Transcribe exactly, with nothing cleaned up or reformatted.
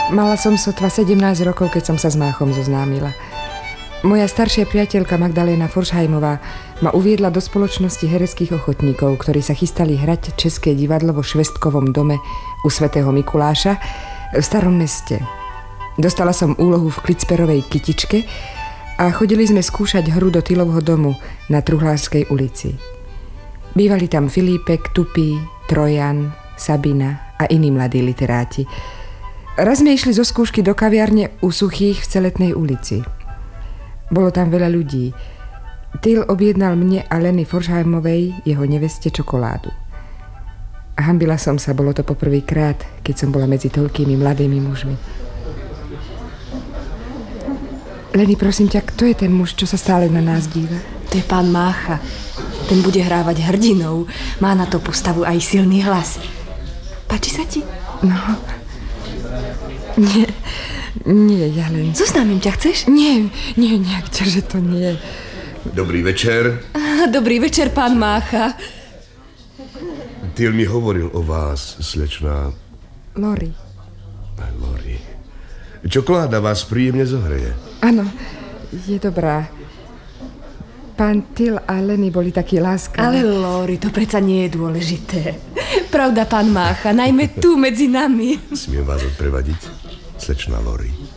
Mala som sotva sedemnásť rokov, keď som sa s Máchom zoznámila. Moja staršia priateľka Magdaléna Forsheimová ma uviedla do spoločnosti hereckých ochotníkov, ktorí sa chystali hrať České divadlo vo Švestkovom dome u svätého Mikuláša v Starom meste. Dostala som úlohu v Klicperovej Kytičke a chodili sme skúšať hru do Tylovho domu na Truhlárskej ulici. Bývali tam Filipek, Tupý, Trojan, Sabina a iní mladí literáti. Raz sme išli zo skúšky do kaviarne u Suchých v Celetnej ulici. Bolo tam veľa ľudí. Tyl objednal mne a Leny Forsheimovej, jeho neveste, čokoládu. A hanbila som sa, bolo to poprvýkrát, keď som bola medzi toľkými mladými mužmi. Leny, prosím ťa, kto je ten muž, čo sa stále na nás díva? To je pán Mácha. Ten bude hrávať hrdinov. Má na to postavu aj silný hlas. Páči sa ti? No... Nie, nie, ja len... Zoznámim ťa, chceš? Nie, nie, nie, že to nie. Dobrý večer. Dobrý večer, pán Mácha. Tyl mi hovoril o vás, slečná... Lori. Lori. Čokoláda vás príjemne zohreje. Áno, je dobrá. Pán Tyl a Leny boli takí láskaví. Ale Lori, to predsa nie je dôležité. Pravda, pán Mácha, najmä tu medzi nami. Smiem vás odprevadiť, slečná Lori.